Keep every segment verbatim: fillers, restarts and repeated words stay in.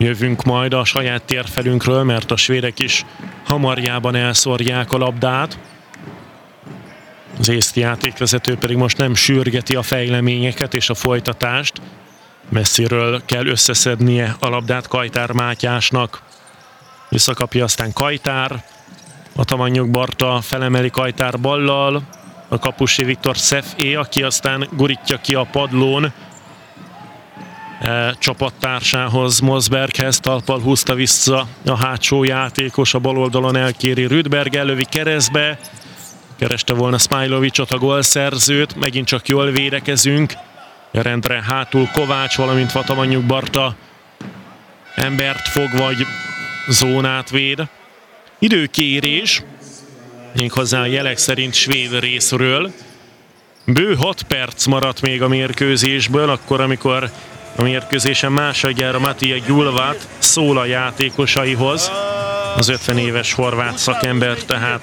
jövünk majd a saját térfelünkről, mert a svédek is hamarjában elszórják a labdát. Az észt játékvezető pedig most nem sürgeti a fejleményeket és a folytatást. Messziről kell összeszednie a labdát Kajtár Mátyásnak. Visszakapja aztán Kajtár. Atamanyok Barta felemeli Kajtár ballal. A kapusi Viktor Szefé, aki aztán gurítja ki a padlón e, csapattársához, Mosberghez, talpal húzta vissza a hátsó játékos, a bal oldalon elkéri Rüdberg, ellövi keresztbe. Kereste volna Smajlovicsot, a gólszerzőt, megint csak jól védekezünk. Rendre hátul Kovács, valamint Vatamanyjuk Barta embert fog, vagy zónát véd. Időkérés, méghozzá a jelek szerint svéd részről. Bő hat perc maradt még a mérkőzésből, akkor, amikor a mérkőzésen másodjára Matija Gyulvát szól a játékosaihoz. Az ötven éves horvát szakember tehát.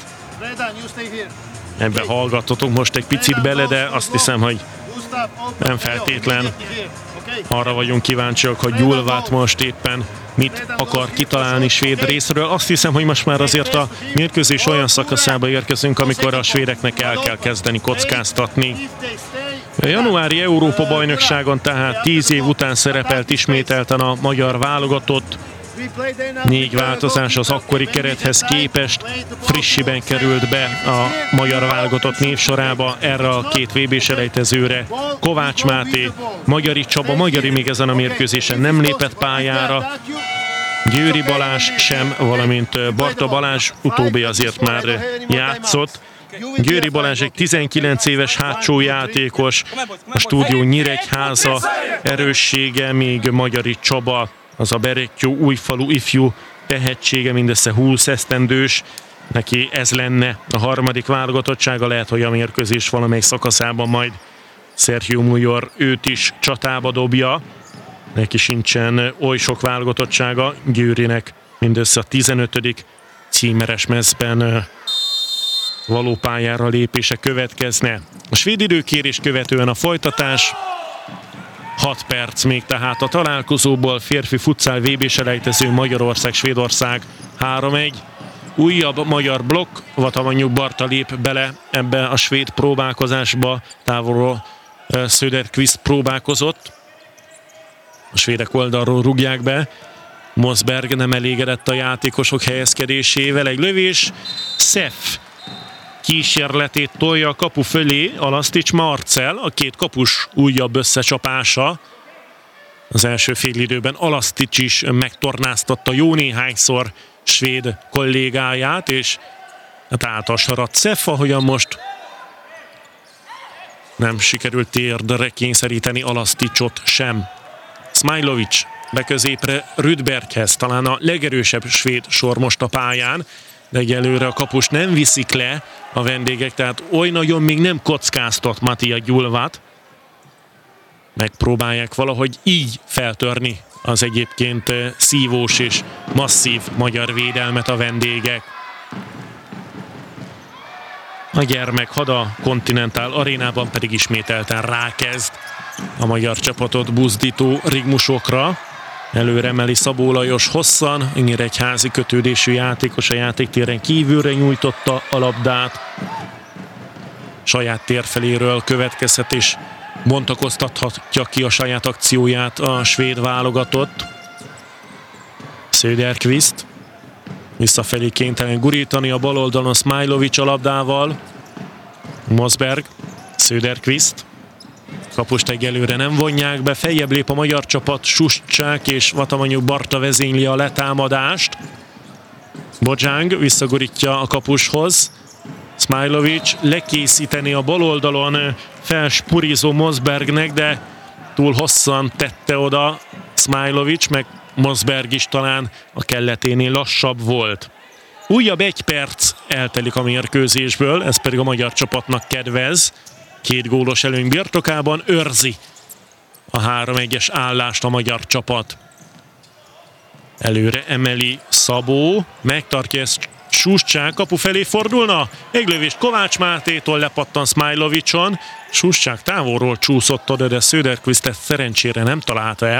Ebbe hallgattatok most egy picit bele, de azt hiszem, hogy nem feltétlen arra vagyunk kíváncsiak, hogy Gyulvát most éppen mit akar kitalálni svéd részről. Azt hiszem, hogy most már azért a mérkőzés olyan szakaszába érkezünk, amikor a svédeknek el kell kezdeni kockáztatni. A januári Európa-bajnokságon tehát tíz év után szerepelt ismételten a magyar válogatott. Négy változás az akkori kerethez képest, frissiben került be a magyar válogatott névsorába erre a két vé bé selejtezőre. Kovács Máté, Magyari Csaba, Magyari még ezen a mérkőzésen nem lépett pályára, Győri Balázs sem, valamint Barta Balázs, utóbbi azért már játszott. Győri Balázs egy tizenkilenc éves hátsó játékos, a stúdió Nyíregyháza erőssége, még Magyari Csaba, az a Berettyó újfalu ifjú tehetsége, mindössze húsz esztendős. Neki ez lenne a harmadik válogatottsága, lehet, hogy a mérkőzés valamelyik szakaszában majd Sergio Mujor őt is csatába dobja. Neki sincsen oly sok válogatottsága, Győrinek mindössze a tizenötödik címeres mezben való pályára lépése következne. A svéd időkérés követően a folytatás. hat perc még tehát a találkozóból, férfi futszál vé bé selejtező Magyarország-Svédország három egy. Újabb magyar blokk, Vatamanyjuk Barta lép bele ebbe a svéd próbálkozásba, távolról Söderqvist próbálkozott. A svédek oldalról rúgják be. Mosberg nem elégedett a játékosok helyezkedésével, egy lövés, Szef kísérletét tolja a kapu fölé, Alasztics Marcel, a két kapus újabb összecsapása. Az első félidőben Alasztics is megtornáztatta jó néhányszor svéd kollégáját, és hát átasaradt Szef, ahogyan most nem sikerült térdre kényszeríteni Alaszticsot sem. Smajlovics beközépre Rüdberghez, talán a legerősebb svéd sor most a pályán, de egyelőre a kapus nem viszik le a vendégek, tehát oly nagyon még nem kockáztat Matija Gyulvát. Megpróbálják valahogy így feltörni az egyébként szívós és masszív magyar védelmet a vendégek. A gyermek Hada Continental arénában pedig ismételten rákezd a magyar csapatot buzdító rigmusokra. Előre emeli Szabó Lajos hosszan, nyíregyházi kötődésű játékos a játéktéren kívülre nyújtotta a labdát. Saját térfeléről következhet és bontakoztathatja ki a saját akcióját a svéd válogatott. Söderqvist visszafelé kénytelen gurítani a bal oldalon Smajlovics a labdával. Mosberg, Söderqvist. Kapust egyelőre nem vonják be, feljebb lép a magyar csapat, Suscsák és Vatamanyjuk Barta vezényli a letámadást. Bojang visszagurítja a kapushoz. Smajlovics lekészíteni a bal oldalon felspurizó Mosbergnek, de túl hosszan tette oda Smajlovics, meg Mosberg is talán a kelleténél lassabb volt. Újabb egy perc eltelik a mérkőzésből, ez pedig a magyar csapatnak kedvez. Két gólos előny birtokában őrzi a három egyes állást a magyar csapat. Előre emeli Szabó, megtartja ezt Suscsák, kapu felé fordulna. Egy lövést Kovács Mátétól, lepattan Smajlovicson. Suscsák távolról csúszott oda, de Söderqvistet szerencsére nem találta el.